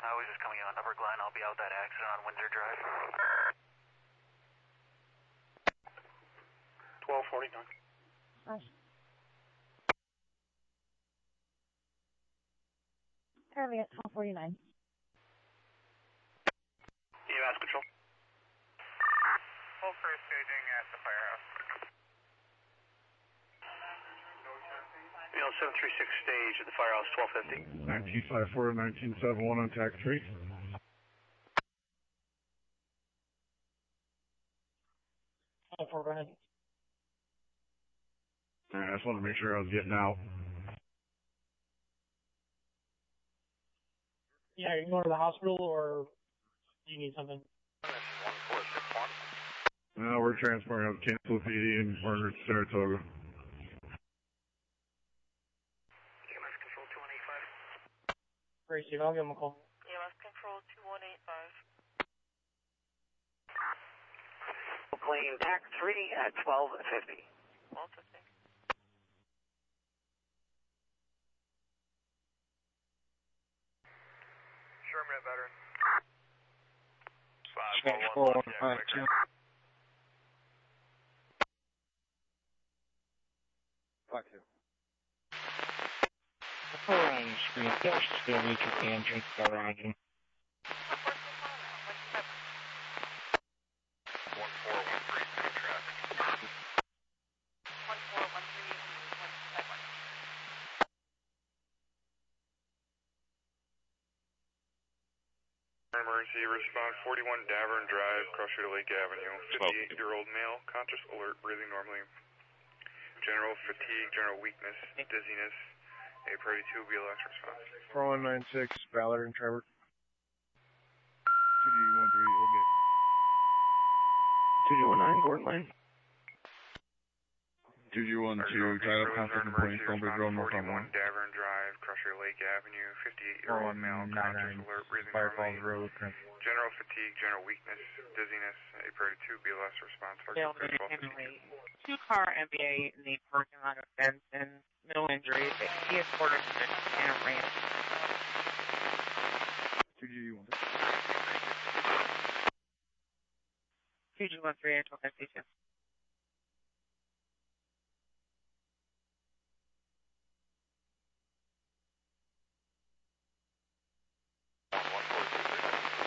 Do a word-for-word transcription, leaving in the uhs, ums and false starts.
I was just coming in on Upper Glen. I'll be out that accident on Windsor Drive. twelve forty-nine. Nice. Currently at twelve forty-nine. E M S control. Full crew staging at the firehouse. You know, seven three six stage at the firehouse, twelve fifty. nineteen five four to nineteen seven one on tack three. Oh, four, go ahead. Alright, I just wanted to make sure I was getting out. Yeah, you can go to the hospital or do you need something? one four six one. No, we're transporting out of Kansas City and Margaret, Saratoga. E M S control two one eight five. Great, Steve. I'll give him a call. E M S control two one eight five. Plane tack three at twelve fifty. twelve fifty. Sherman veteran. Change four one five two. Five two. Four on the screen. Dash still need your tangent. Go around him. One four one three city traffic. one four one three one seven. Emergency response forty-one Davern Drive, Crusher to Lake Avenue. fifty-eight-year-old male, conscious, alert, breathing normally. General fatigue, general weakness, dizziness. A priority two B L S response. four one nine six, Ballard and Trevor. two G one three, okay. two zero nine, Gordon Lane. two G one two, tied up conflict in Plains, Stonebridge Road, North on one. Davern Drive, Crusher Lake Avenue. fifty-eight-year-old male, conscious, alert, breathing normally. Road. General fatigue, general weakness, dizziness. A priority two B L S response. Dale, two car M B A in the parking lot of Benson. No injuries. He is quartered and ran. two G one two G one three, twelve fifty-two.